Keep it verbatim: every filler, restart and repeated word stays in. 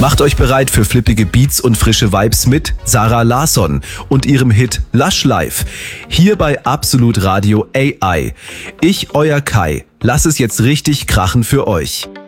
Macht euch bereit für flippige Beats und frische Vibes mit Zara Larsson und ihrem Hit Lush Life. Hier bei Absolut Radio A I. Ich, euer Kai, lass es jetzt richtig krachen für euch.